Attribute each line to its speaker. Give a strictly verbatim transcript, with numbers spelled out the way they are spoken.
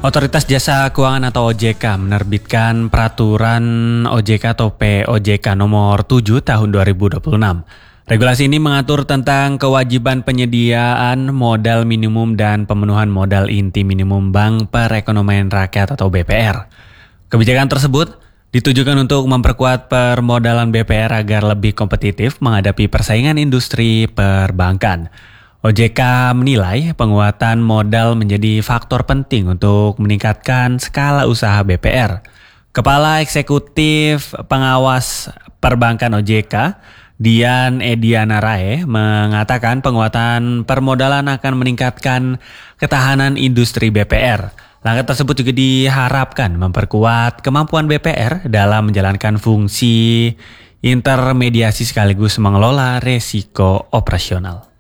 Speaker 1: Otoritas Jasa Keuangan atau O J K menerbitkan Peraturan O J K atau P O J K nomor tujuh tahun dua ribu dua puluh enam. Regulasi ini mengatur tentang kewajiban penyediaan modal minimum dan pemenuhan modal inti minimum Bank Perekonomian Rakyat atau B P R. Kebijakan tersebut ditujukan untuk memperkuat permodalan B P R agar lebih kompetitif menghadapi persaingan industri perbankan. O J K menilai penguatan modal menjadi faktor penting untuk meningkatkan skala usaha B P R. Kepala Eksekutif Pengawas Perbankan O J K, Dian Ediana Rae, mengatakan penguatan permodalan akan meningkatkan ketahanan industri B P R. Langkah tersebut juga diharapkan memperkuat kemampuan B P R dalam menjalankan fungsi intermediasi sekaligus mengelola resiko operasional.